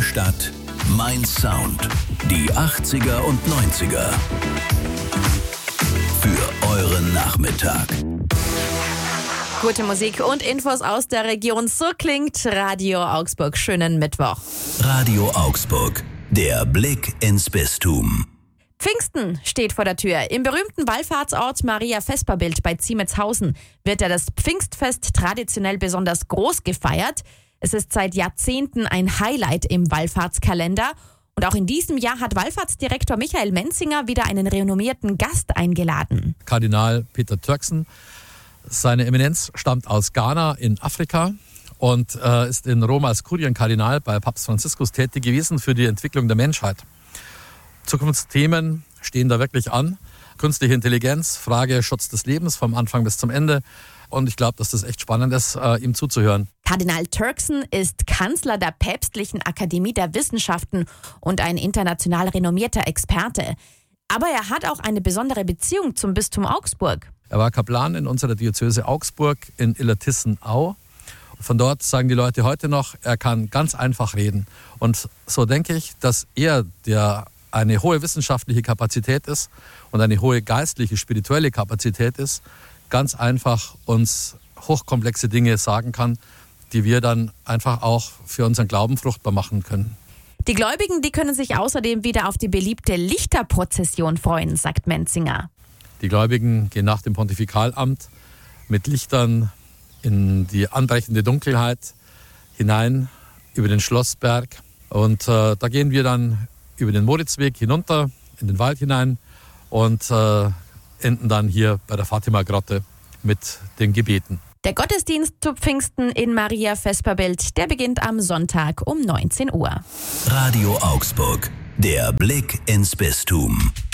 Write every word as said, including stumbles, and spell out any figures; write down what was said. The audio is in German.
Stadt, mein Sound. Die achtziger und neunziger. Für euren Nachmittag. Gute Musik und Infos aus der Region. So klingt Radio Augsburg. Schönen Mittwoch. Radio Augsburg. Der Blick ins Bistum. Pfingsten steht vor der Tür. Im berühmten Wallfahrtsort Maria Vesperbild bei Ziemetshausen wird ja das Pfingstfest traditionell besonders groß gefeiert. Es ist seit Jahrzehnten ein Highlight im Wallfahrtskalender. Und auch in diesem Jahr hat Wallfahrtsdirektor Michael Menzinger wieder einen renommierten Gast eingeladen. Kardinal Peter Turkson. Seine Eminenz stammt aus Ghana in Afrika und äh, ist in Rom als Kurienkardinal bei Papst Franziskus tätig gewesen für die Entwicklung der Menschheit. Zukunftsthemen stehen da wirklich an. Künstliche Intelligenz, Frage Schutz des Lebens vom Anfang bis zum Ende. Und ich glaube, dass das echt spannend ist, äh, ihm zuzuhören. Kardinal Turkson ist Kanzler der Päpstlichen Akademie der Wissenschaften und ein international renommierter Experte. Aber er hat auch eine besondere Beziehung zum Bistum Augsburg. Er war Kaplan in unserer Diözese Augsburg in Illertissen-Au. Von dort sagen die Leute heute noch, er kann ganz einfach reden. Und so denke ich, dass er, der eine hohe wissenschaftliche Kapazität ist und eine hohe geistliche, spirituelle Kapazität ist, ganz einfach uns hochkomplexe Dinge sagen kann, die wir dann einfach auch für unseren Glauben fruchtbar machen können. Die Gläubigen, die können sich außerdem wieder auf die beliebte Lichterprozession freuen, sagt Menzinger. Die Gläubigen gehen nach dem Pontifikalamt mit Lichtern in die anbrechende Dunkelheit hinein über den Schlossberg. Und äh, da gehen wir dann über den Moritzweg hinunter in den Wald hinein und äh, enden dann hier bei der Fatima-Grotte mit den Gebeten. Der Gottesdienst zu Pfingsten in Maria Vesperbild, der beginnt am Sonntag um neunzehn Uhr. Radio Augsburg. Der Blick ins Bistum.